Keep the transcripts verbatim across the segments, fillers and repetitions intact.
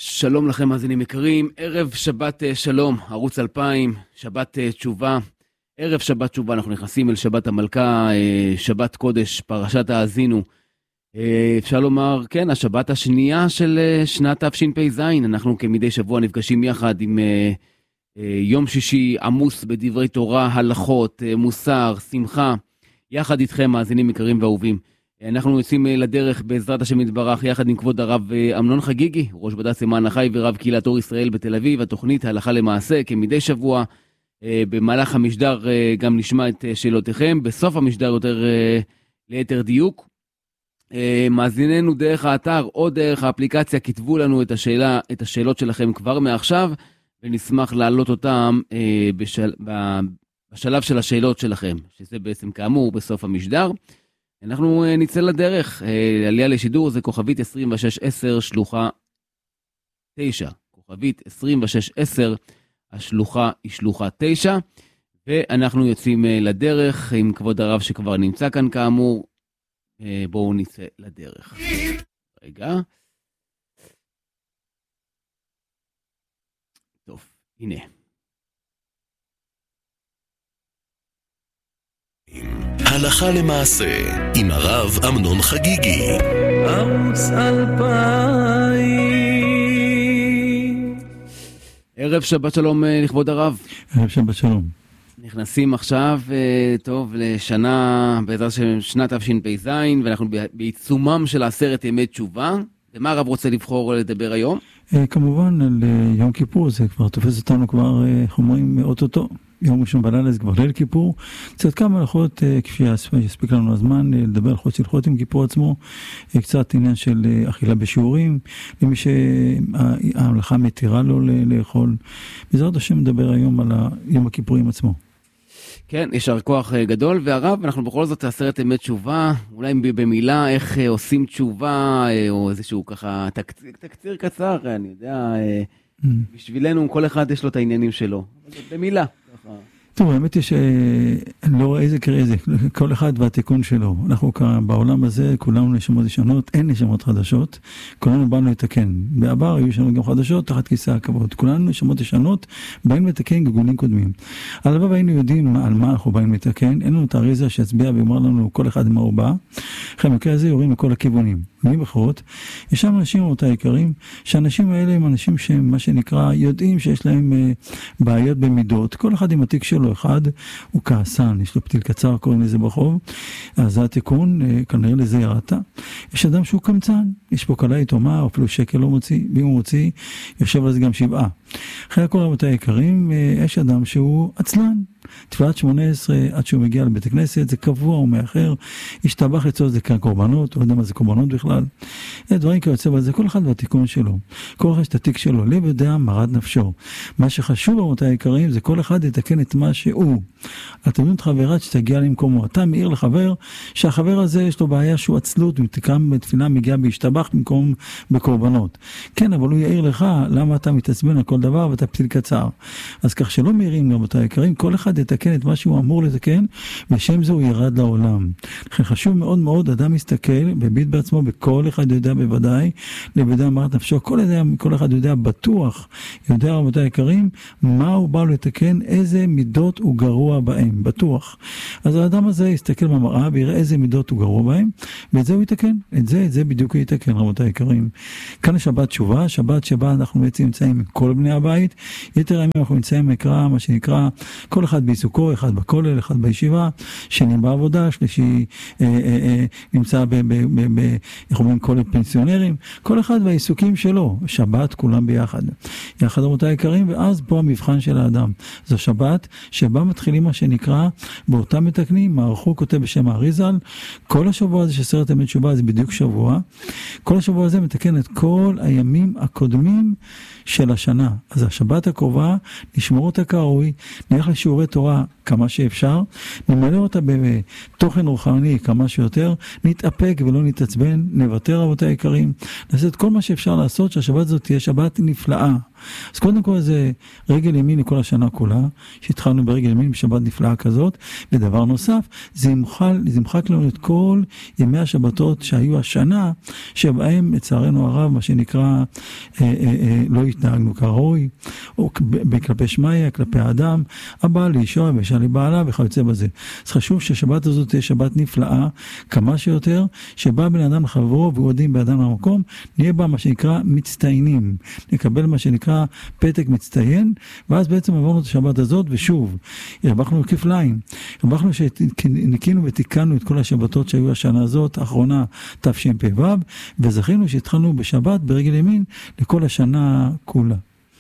שלום לכם מאזינים יקרים, ערב שבת שלום, ערוץ אלפיים, שבת תשובה, ערב שבת תשובה, אנחנו נכנסים אל שבת המלכה, שבת קודש, פרשת האזינו, אפשר לומר, כן, השבת השנייה של שנת תשפ"ז, אנחנו כמדי שבוע נפגשים יחד עם יום שישי עמוס בדברי תורה, הלכות, מוסר, שמחה, יחד איתכם מאזינים יקרים ואהובים. אנחנו יוצאים לדרך בעזרת השם יתברך יחד עם כבוד הרב אמנון חגיגי, ראש בד"ץ למען החי ורב קהילת אור ישראל בתל אביב, התוכנית הלכה למעשה כמדי שבוע. במהלך המשדר גם נשמע את שאלותיכם, בסוף המשדר יותר ליתר דיוק. מאזיננו דרך האתר או דרך האפליקציה כתבו לנו את השאלה, את השאלות שלכם כבר מעכשיו, ונשמח להעלות אותם בשל, בשלב של השאלות שלכם, שזה בעצם כאמור בסוף המשדר. אנחנו נצא לדרך, עלייה לשידור זה כוכבית עשרים ושש עשר שלוחה תשע, כוכבית עשרים ושש עשר, השלוחה היא שלוחה תשע, ואנחנו יוצאים לדרך עם כבוד הרב שכבר נמצא כאן כאמור, בואו נצא לדרך. רגע. טוב, הנה. הלכה למעשה עם הרב אמנון חגיגי, ערוץ אלפיים. ערב שבת שלום לכבוד הרב. ערב שבת שלום. נכנסים עכשיו, טוב, לשנה, בעזרת שנת תשפ"ז, ואנחנו בעיצומם של עשרת ימי תשובה. ומה הרב רוצה לבחור לדבר היום? כמובן על יום כיפור, זה כבר תופס אותנו כבר, איך אומרים, אוטוטו. יום ראשון בלילה זה כבר ליל כיפור. קצת כמה הלכות, כפי שיספיק לנו הזמן, לדבר הלכות הלכות עם כיפור עצמו, קצת עניין של אכילה בשיעורים, למי שההלכה מתירה לו לאכול. בעזרת השם מדבר היום על יום הכיפורים עצמו. כן, ישר כוח גדול, והרב, אנחנו בכל זאת עשרת ימי תשובה, אולי במילה איך עושים תשובה, או איזשהו ככה תקציר, תקציר קצר, אני יודע, mm. בשבילנו כל אחד יש לו את העניינים שלו, במילה. ככה. טוב, האמת היא שאני לא רואה איזה קריא איזה, כל אחד והתיקון שלו. אנחנו בעולם הזה, כולנו נשמות ישנות, אין נשמות חדשות, כולנו באנו לתקן. בעבר היו נשמות גם חדשות, תחת כיסא הכבוד. כולנו נשמות ישנות, באים לתקן גלגולים קודמים. הלוואי היינו יודעים על מה אנחנו באים לתקן, אין לנו את האריזה שיצביע ואומר לנו כל אחד מה הוא בא. אחרי המקרה הזה יורים לכל הכיוונים. במילים אחרות, יש שם אנשים אותה יקרים, שהאנשים האלה הם אנשים שהם מה שנקרא, יודעים שיש להם uh, בעיות במידות. כל אחד עם התיק שלו, אחד הוא כעסן, יש לו פתיל קצר, קוראים לזה ברחוב, אז זה התיקון, uh, כנראה לזה ירתה. יש אדם שהוא קמצן, יש פה קלה יתומה, או אפילו שקל לא מוציא, ואם הוא מוציא, יושב על זה גם שבעה. אחרי הכל אותה יקרים, uh, יש אדם שהוא עצלן. תפילת שמונה עשרה עד שהוא מגיע לבית הכנסת, זה קבוע או מאחר, השתבח לצורך זה כקורבנות, לא יודע מה זה קורבנות בכלל. דברים כיוצא בזה, כל אחד והתיקון שלו. כל אחד יש את התיק שלו, לב יודע מרד נפשו. מה שחשוב במותי היקרים, זה כל אחד יתקן את מה שהוא. אתם יודעים את חברת שתגיע למקומו. אתה מעיר לחבר, שהחבר הזה יש לו בעיה שהוא עצלות, מתקם בתפילה מגיע בהשתבח במקום בקורבנות. כן, אבל הוא יעיר לך, למה אתה מתעצבן על כל דבר ואתה פתיל קצר. אז כך שלא מעירים במותי היקרים, כל אחד יתקן את מה שהוא אמור לתקן, ושם זה הוא ירד לעולם. לכן חשוב מאוד מאוד, אדם מסתכל, בביט בעצמו, בכל אחד יודע בוודאי, לבדע אמרת נפשו, כל, יודע, כל אחד יודע בטוח, יודע רבותי היקרים, מה הוא בא לתקן, איזה מידות הוא גרוע בהם, בטוח. אז האדם הזה יסתכל במראה, ויראה איזה מידות הוא גרוע בהם, ואת זה הוא יתקן, את זה, את זה בדיוק הוא יתקן רבותי היקרים. כאן שבת תשובה, שבת שבה אנחנו בעצם נמצאים עם כל בני הבית, יתר הימים אנחנו נמצאים מקרא, מה שנקרא, כל אחד בעיסוקו, אחד בכולל, אחד בישיבה, שני בעבודה, שלישי אה, אה, אה, נמצא ב, ב, ב, ב, איך אומרים, כולל פנסיונרים, כל אחד והעיסוקים שלו, שבת כולם ביחד. יחד רבותי היקרים, ואז פה המבחן של האדם. זו שבת שבה מתחילים מה שנקרא, באותם מתקנים, מערכו כותב בשם האריזל, כל השבוע הזה שעשרת ימי תשובה זה בדיוק שבוע, כל השבוע הזה מתקן את כל הימים הקודמים של השנה. אז השבת הקרובה, נשמור אותה כראוי, נלך לשיעורי תורה כמה שאפשר, נמלא אותה בתוכן רוחני כמה שיותר, נתאפק ולא נתעצבן, נוותר רבותי היקרים, נעשה את כל מה שאפשר לעשות, שהשבת הזאת תהיה שבת נפלאה. אז קודם כל זה רגל ימין לכל השנה כולה, שהתחלנו ברגל ימין בשבת נפלאה כזאת, ודבר נוסף, זה ימחק, זה ימחק לנו את כל ימי השבתות שהיו השנה, שבהם לצערנו הרב, מה שנקרא, אה, אה, אה, לא התנהגנו כראוי, או כלפי שמיה, כלפי האדם, הבעל לאישה ואישה לבעלה וכיוצא בזה. אז חשוב שהשבת הזאת תהיה שבת נפלאה, כמה שיותר, שבא בן אדם לחברו והוא עודים באדם למקום, נהיה בה מה שנקרא מצטיינים. נקבל מה שנקרא פתק מצטיין, ואז בעצם עברנו את השבת הזאת, ושוב, הרווחנו כפליים. הרווחנו שניקינו ותיקנו את כל השבתות שהיו השנה הזאת, האחרונה תשפ"ו, וזכינו שהתחלנו בשבת ברגל ימין לכל השנה כולה.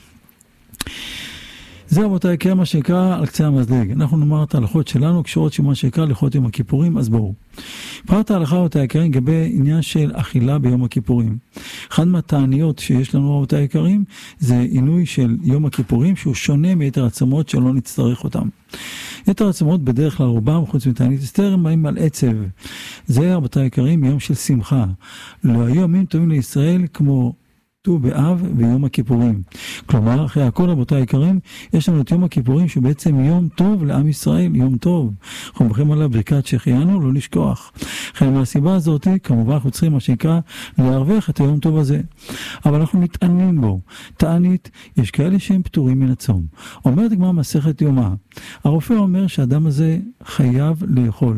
זה רבותיי, כן מה שנקרא על קצה המזלג. אנחנו נאמר את ההלכות שלנו, קשורות שמה שנקרא הלכות יום הכיפורים, אז בואו. פרט ההלכה רבותיי היקרים, לגבי עניין של אכילה ביום הכיפורים. אחד מהתעניות שיש לנו רבותיי היקרים, זה עינוי של יום הכיפורים, שהוא שונה מיתר עצמות שלא נצטרך אותם. יתר עצמות בדרך כלל רובם, חוץ מתענית אסתר, הם באים על עצב. זה רבותיי היקרים, יום של שמחה. לא היו ימים טובים לישראל כמו ט"ו באב ויום הכיפורים. כלומר, אחרי הכל רבותיי היקרים, יש לנו את יום הכיפורים שבעצם יום טוב לעם ישראל, יום טוב. אנחנו מברכים עליו ברכת שהחיינו, לא לשכוח. אחרי מהסיבה הזאת, כמובן אנחנו צריכים מה שנקרא להרוויח את היום טוב הזה. אבל אנחנו מתענים בו. תענית, יש כאלה שהם פטורים מן הצום. אומרת הגמרא מסכת יומא, הרופא אומר שהאדם הזה חייב לאכול.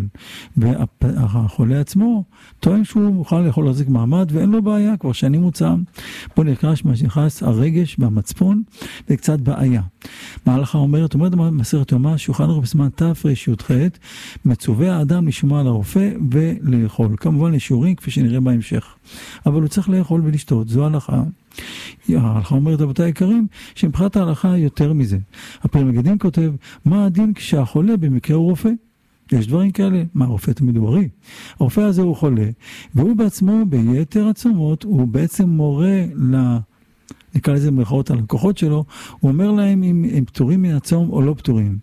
והחולה עצמו טוען שהוא מוכן לאכול להחזיק מעמד ואין לו בעיה, כבר שנים הוא צם. פה נקרש מה שנכנס הרגש והמצפון וקצת בעיה. מההלכה אומרת, אומרת מסכת יומא, שולחן ערוך בסימן תרי"ח, מצווה האדם לשמוע על הרופא ולאכול. כמובן לשיעורים כפי שנראה בהמשך. אבל הוא צריך לאכול ולשתות, זו ההלכה. ההלכה אומרת רבותיי היקרים, שמבחינת ההלכה יותר מזה. הפרי מגדים כותב, מה הדין כשהחולה במקרה הוא רופא? יש דברים כאלה, מה הרופא תמיד הוא בריא? הרופא הזה הוא חולה, והוא בעצמו ביתר עצמות, הוא בעצם מורה ל... נקרא לזה מרכאות על הכוחות שלו, הוא אומר להם אם הם פטורים מן הצום או לא פטורים.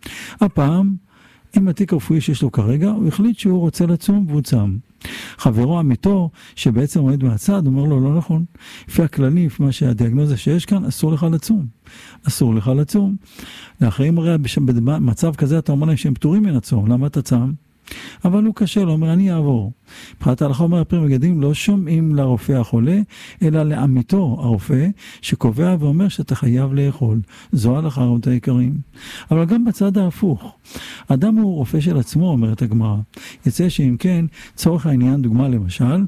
הפעם, עם התיק הרפואי שיש לו כרגע, הוא החליט שהוא רוצה לצום והוא צם. חברו עמיתו, שבעצם עומד מהצד, אומר לו, לא נכון. לפי הכללים, לפי מה שהדיאגנוזה שיש כאן, אסור לך לצום. אסור לך לצום. לאחרים הרי במצב כזה, אתה אומר להם שהם פטורים מן הצום. למה אתה צם? אבל הוא קשה, הוא אומר, אני אעבור. מבחינת ההלכה אומר, הפרי מגדים לא שומעים לרופא החולה, אלא לעמיתו הרופא, שקובע ואומר שאתה חייב לאכול. זו ההלכה רבותיי היקרים. אבל גם בצד ההפוך. אדם הוא רופא של עצמו, אומרת הגמרא. יצא שאם כן, צורך העניין, דוגמה למשל,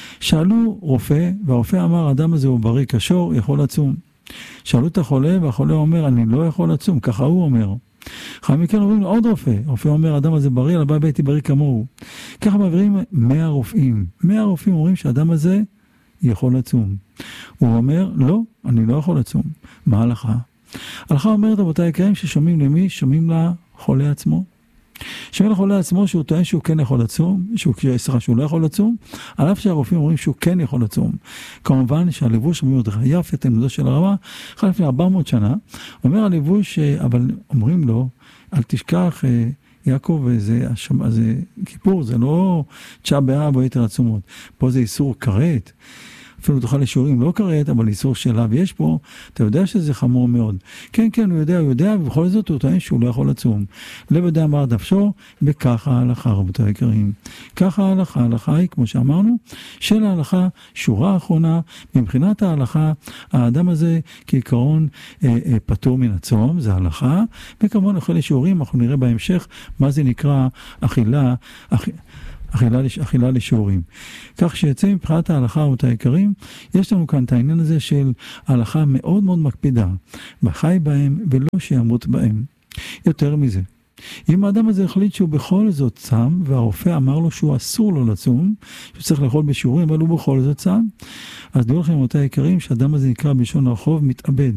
שאלו רופא, והרופא אמר, האדם הזה הוא בריא כשור, יכול לצום. שאלו את החולה, והחולה אומר, אני לא יכול לצום, ככה הוא אומר. אחר מכן אומרים עוד רופא, רופא אומר, האדם הזה בריא, על הבא ביתי בריא כמוהו. ככה מעבירים מאה רופאים. מאה רופאים אומרים שהאדם הזה יכול לצום. הוא אומר, לא, אני לא יכול לצום. מה ההלכה? ההלכה אומרת, רבותיי היקרים, ששומעים למי? שומעים לחולה עצמו. שומעים לחולה עצמו שהוא טוען שהוא כן יכול לצום, שהוא, שהוא לא יכול לצום, על אף שהרופאים אומרים שהוא כן יכול לצום. כמובן שהלבוש אומרים יותר יפה, את עמדו של הרמה, אחרי לפני ארבע מאות שנה, אומר הלבוש, אבל אומרים לו, אל תשכח, יעקב, זה, זה כיפור, זה לא תשעה באב או יתר עצומות. פה זה איסור כרת. אפילו תוכל לשיעורים לא כרת, אבל איסור שלה, ויש פה, אתה יודע שזה חמור מאוד. כן, כן, הוא יודע, הוא יודע, ובכל זאת הוא טוען שהוא לא יכול לצום. לב יודע אמר דפשו, וככה ההלכה, רבותיי היקרים. ככה ההלכה, ההלכה היא, כמו שאמרנו, של ההלכה, שורה האחרונה, מבחינת ההלכה, האדם הזה כעיקרון אה, אה, פטור מן הצום, זה ההלכה, וכמובן אוכל לשיעורים, אנחנו נראה בהמשך מה זה נקרא אכילה, אכילה, אכילה, אכילה לשיעורים. כך שיצא מבחינת ההלכה רבותיי היקרים, יש לנו כאן את העניין הזה של ההלכה מאוד מאוד מקפידה, בחי בהם ולא שימות בהם. יותר מזה, אם האדם הזה החליט שהוא בכל זאת צם, והרופא אמר לו שהוא אסור לו לצום, שהוא צריך לאכול בשיעורים, אבל הוא בכל זאת צם, אז דעו לכם רבותיי היקרים, שהאדם הזה נקרא בלשון הרחוב מתאבד.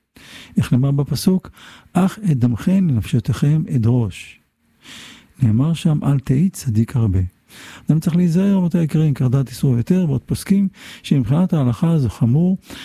איך נאמר בפסוק? אך את דמכם לנפשותיכם אדרוש. נאמר שם, אל תהי צדיק הרבה. אדם צריך להיזהר רבותיי היקרים, כרדת איסור יותר, ועוד פוסקים שמבחינת ההלכה זה חמור,